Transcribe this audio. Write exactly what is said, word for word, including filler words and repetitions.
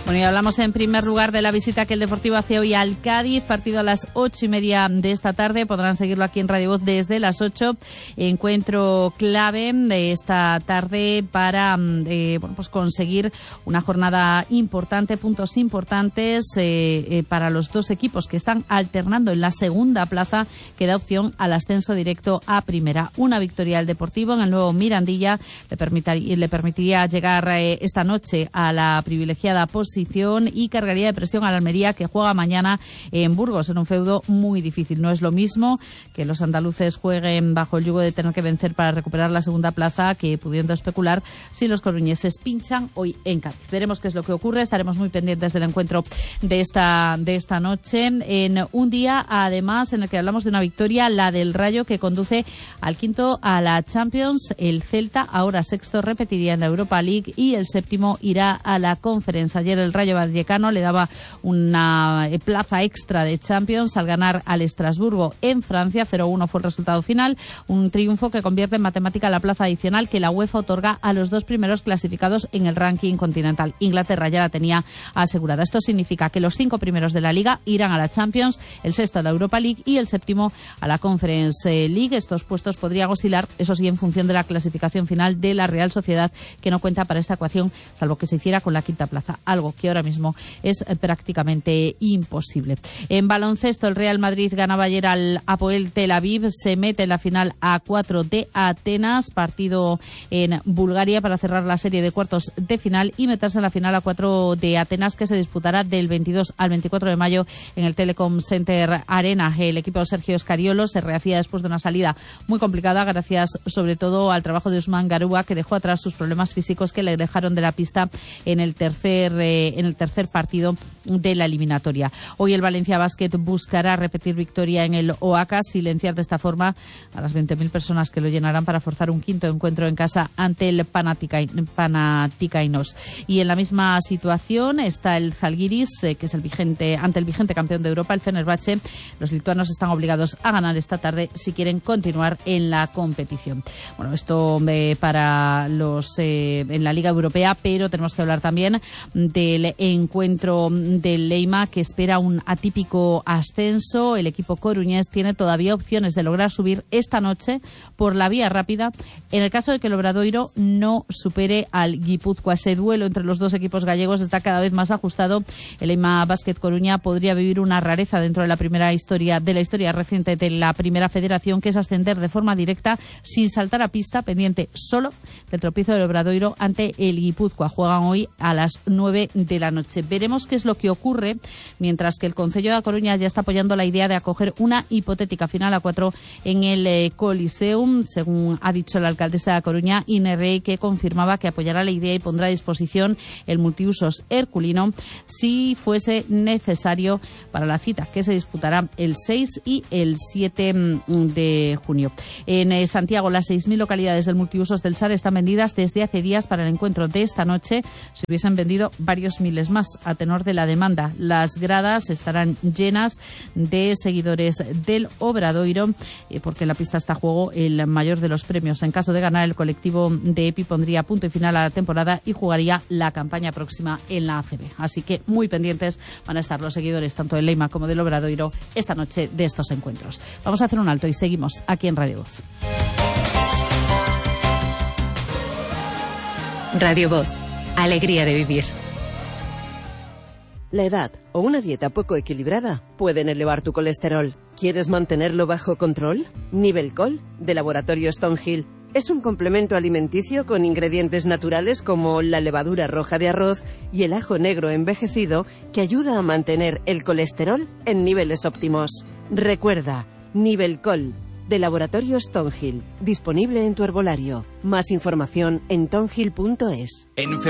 Bueno, y hablamos en primer lugar de la visita que el Deportivo hace hoy al Cádiz, partido a las ocho y media de esta tarde. Podrán seguirlo aquí en Radio Voz desde las ocho. Encuentro clave de esta tarde para eh, bueno, pues conseguir una jornada importante, puntos importantes eh, eh, para los dos equipos que están alternando en la segunda plaza, que da opción al ascenso directo a primera. Una victoria al Deportivo en el nuevo Mirandilla le, permitir, le permitiría llegar eh, esta noche a la privilegiada posición y cargaría de presión a la Almería, que juega mañana en Burgos, en un feudo muy difícil. No es lo mismo que los andaluces jueguen bajo el yugo de tener que vencer para recuperar la segunda plaza que pudiendo especular si los coruñeses pinchan hoy en Cádiz. Veremos qué es lo que ocurre. Estaremos muy pendientes del encuentro de esta, de esta noche, en un día además en el que hablamos de una victoria, la del Rayo, que conduce al quinto a la Champions. El Celta, ahora sexto, repetiría en la Europa League y el séptimo irá a la Conference. Ayer el Rayo Vallecano le daba una plaza extra de Champions al ganar al Estrasburgo en Francia. cero uno fue el resultado final, un triunfo que convierte en matemática la plaza adicional que la UEFA otorga a los dos primeros clasificados en el ranking continental. Inglaterra ya la tenía asegurada. Esto significa que los cinco primeros de la Liga irán a la Champions, el sexto a la Europa League y el séptimo a la Conference League. Estos puestos podrían oscilar, eso sí, en función de la clasificación final de la Real Sociedad, que no cuenta para esta ecuación, salvo que se hiciera con la quinta plaza, algo que ahora mismo es prácticamente imposible. En baloncesto, el Real Madrid ganaba ayer al Hapoel Tel Aviv, se mete en la final a cuatro de Atenas, partido en Bulgaria para cerrar la serie de cuartos de final y meterse en la final a cuatro de Atenas, que se disputará del veintidós al veinticuatro de mayo en el Telecom Center Arena. El equipo de Sergio Escariolo se rehacía después de una salida muy complicada, gracias sobre todo al trabajo de Usman Garuba, que dejó atrás sus problemas físicos que le dejaron de la pista en el tercer eh, en el tercer partido de la eliminatoria. Hoy el Valencia Basket buscará repetir victoria en el O A C A, silenciar de esta forma a las veinte mil personas que lo llenarán para forzar un quinto encuentro en casa ante el Panathinaikos. Y en la misma situación está el Zalgiris, eh, que es el vigente ante el vigente campeón de Europa, el Fenerbahce. Los lituanos están obligados a ganar esta tarde si quieren continuar en la competición. Bueno, esto eh, para los eh, en la Liga Europea, pero tenemos que hablar también del encuentro del Leima, que espera un atípico ascenso. El equipo coruñés tiene todavía opciones de lograr subir esta noche por la vía rápida en el caso de que el Obradoiro no supere al Guipúzcoa. Ese duelo entre los dos equipos gallegos está cada vez más ajustado. El Leima Basket Coruña podría vivir una rareza dentro de la primera historia de la historia reciente de la Primera Federación, que es ascender de forma directa sin saltar a pista, pendiente solo del tropiezo del Obradoiro ante el Guipúzcoa. Juegan hoy a las nueve de la noche. Veremos qué es lo que ocurre, mientras que el Concello de A Coruña ya está apoyando la idea de acoger una hipotética final a cuatro en el eh, Coliseum, según ha dicho la alcaldesa de A Coruña, Inés Rey, que confirmaba que apoyará la idea y pondrá a disposición el multiusos herculino si fuese necesario para la cita, que se disputará el seis y el siete de junio. En eh, Santiago, las seis mil localidades del multiusos del S A R están vendidas desde hace días para el encuentro de esta noche. Se hubiesen vendido varios miles más a tenor de la demanda. Las gradas estarán llenas de seguidores del Obradoiro, eh, porque en la pista está a juego el mayor de los premios. En caso de ganar, el colectivo de EPI pondría punto y final a la temporada y jugaría la campaña próxima en la A C B. Así que muy pendientes van a estar los seguidores tanto del Leima como del Obradoiro esta noche de estos encuentros. Vamos a hacer un alto y seguimos aquí en Radio Voz. Radio Voz. Alegría de vivir. La edad o una dieta poco equilibrada pueden elevar tu colesterol. ¿Quieres mantenerlo bajo control? Nivelcol, de Laboratorio Stonehill, es un complemento alimenticio con ingredientes naturales como la levadura roja de arroz y el ajo negro envejecido, que ayuda a mantener el colesterol en niveles óptimos. Recuerda, Nivelcol, de Laboratorio Stonehill, disponible en tu herbolario. Más información en tonhill punto es.